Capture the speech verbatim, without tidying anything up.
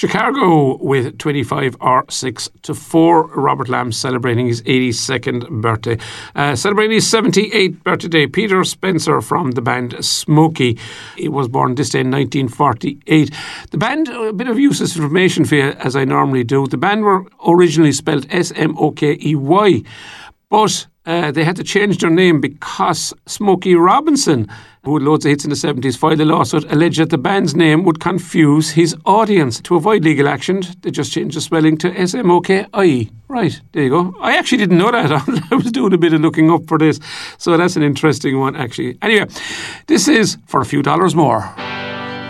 Chicago with twenty-five or six to four. Robert Lamb celebrating his eighty-second birthday. Uh, celebrating his seventy-eighth birthday, Peter Spencer from the band Smokey. He was born this day in nineteen forty-eight. The band, a bit of useless information for you, as I normally do. The band were originally spelled S M O K E Y, but uh, they had to change their name because Smokey Robinson, who had loads of hits in the seventies, filed a lawsuit alleged that the band's name would confuse his audience. To avoid legal action, they just changed the spelling to S M O K I E. Right, there you go. I actually didn't know that. I was doing a bit of looking up for this. So that's an interesting one, actually. Anyway, this is For a Few Dollars More.